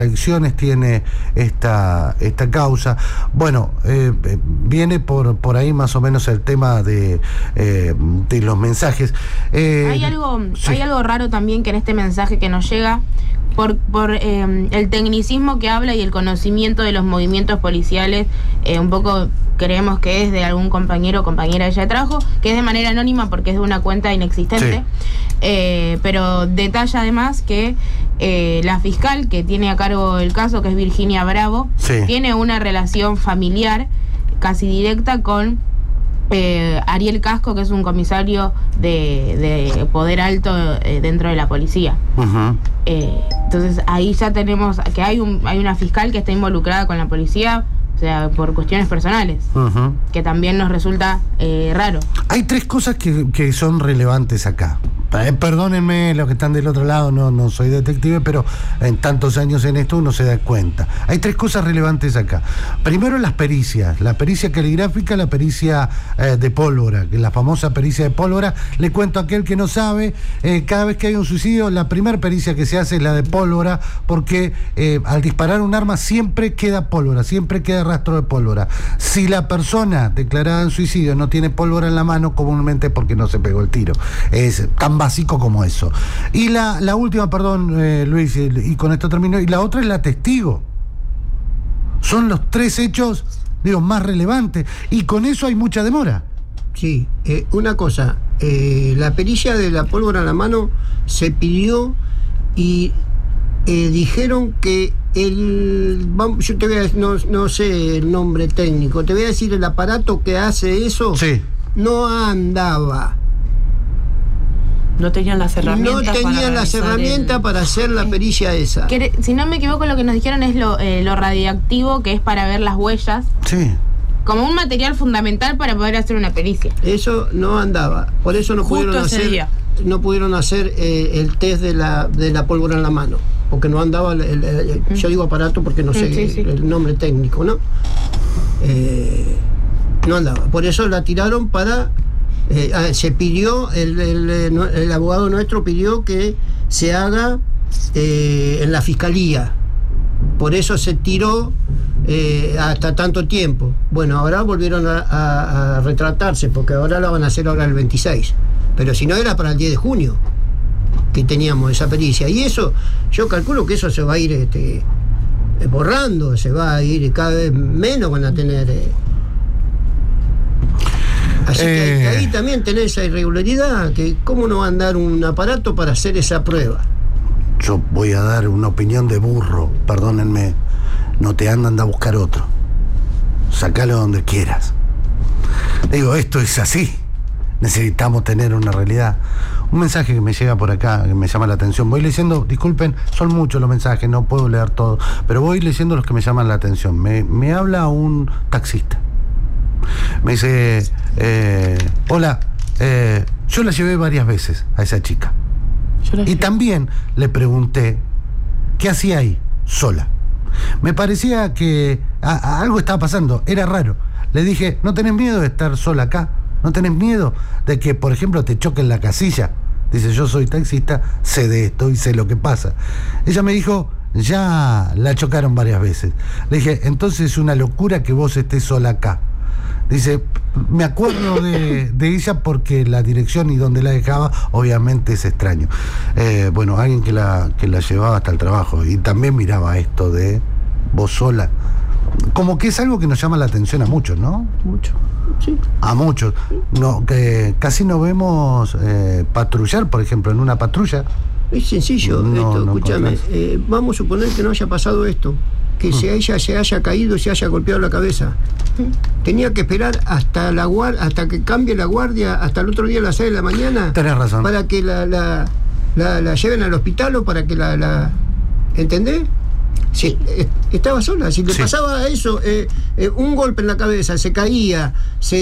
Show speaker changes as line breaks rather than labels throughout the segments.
elecciones tiene esta causa. Bueno, viene por ahí más o menos el tema de los mensajes.
Hay algo raro también que en este mensaje que nos llega por el tecnicismo que habla y el conocimiento de los movimientos policiales, un poco creemos que es de algún compañero o compañera de ella de trabajo, que es de manera anónima porque es de una cuenta inexistente, pero detalla además que la fiscal que tiene a cargo el caso, que es Virginia Bravo, tiene una relación familiar casi directa con Ariel Casco, que es un comisario de poder alto dentro de la policía. Entonces ahí ya tenemos que hay una fiscal que está involucrada con la policía, o sea, por cuestiones personales, que también nos resulta raro. Hay tres cosas que son relevantes acá. Perdónenme los que están del otro lado, no soy detective, pero en tantos años en esto uno se da cuenta. Hay tres cosas relevantes acá. Primero, las pericias, la pericia caligráfica, la pericia de pólvora, que es la famosa pericia de pólvora. Le cuento a aquel que no sabe, cada vez que hay un suicidio, la primera pericia que se hace es la de pólvora, porque al disparar un arma siempre queda pólvora, siempre queda rastro de pólvora. Si la persona declarada en suicidio no tiene pólvora en la mano, comúnmente es porque no se pegó el tiro. Es tan básico como eso. Y la última, perdón, Luis, y con esto termino, y la otra es la testigo. Son los tres hechos, más relevantes, y con eso hay mucha demora.
Sí, una cosa, la pericia de la pólvora en la mano se pidió y dijeron que yo te voy a decir, no sé el nombre técnico, te voy a decir el aparato que hace eso, no andaba.
No tenían las herramientas.
Para hacer la pericia esa.
Si no me equivoco, lo que nos dijeron es lo radiactivo, que es para ver las huellas. Como un material fundamental para poder hacer una pericia. Eso no andaba. Por eso no pudieron hacer el test de la pólvora en la mano. Porque no andaba yo digo aparato porque no sé el nombre técnico, ¿no? No andaba. Por eso la tiraron para... se pidió, el abogado nuestro pidió que se haga en la fiscalía. Por eso se tiró hasta tanto tiempo. Bueno, ahora volvieron a retratarse, porque ahora la van a hacer ahora el 26. Pero si no, era para el 10 de junio que teníamos esa pericia. Y eso, yo calculo que eso se va a ir borrando, se va a ir cada vez menos, van a tener... Así que ahí también tenés esa irregularidad, que cómo no va a andar un aparato para hacer esa prueba.
Yo voy a dar una opinión de burro, perdónenme, no te anda a buscar otro. Sácalo donde quieras. Digo, esto es así. Necesitamos tener una realidad. Un mensaje que me llega por acá, que me llama la atención. Voy leyendo, disculpen, son muchos los mensajes, no puedo leer todo, pero voy leyendo los que me llaman la atención. Me habla un taxista. Me dice, hola, yo la llevé varias veces a esa chica. Y también le pregunté qué hacía ahí, sola. Me parecía que algo estaba pasando, era raro. Le dije, ¿no tenés miedo de estar sola acá? ¿No tenés miedo de que, por ejemplo, te choquen la casilla? Dice, yo soy taxista, sé de esto y sé lo que pasa. Ella me dijo, ya la chocaron varias veces. Le dije, entonces es una locura que vos estés sola acá. Dice, me acuerdo de ella porque la dirección y donde la dejaba obviamente es extraño. Bueno, alguien que la llevaba hasta el trabajo y también miraba esto de vos sola. Como que es algo que nos llama la atención a muchos, ¿no?
Mucho, sí.
A muchos. No, que casi no vemos patrullar, por ejemplo, en una patrulla.
Es sencillo esto, escúchame. Vamos a suponer que no haya pasado esto. Que ella se haya caído, se haya golpeado la cabeza. Tenía que esperar hasta que cambie la guardia, hasta el otro día a las 6 de la mañana.
Tenés razón.
Para que la lleven al hospital o para que ¿entendés? Sí, estaba sola. Si le pasaba eso, un golpe en la cabeza, se caía,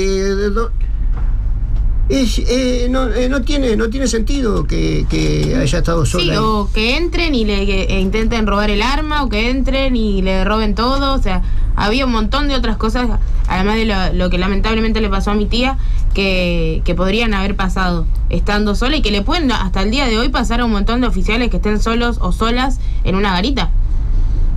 no tiene sentido que haya estado sola.
Sí, o que entren y le intenten robar el arma, o que entren y le roben todo. O sea, había un montón de otras cosas, además de lo que lamentablemente le pasó a mi tía, que podrían haber pasado estando sola y que le pueden hasta el día de hoy pasar a un montón de oficiales que estén solos o solas en una garita.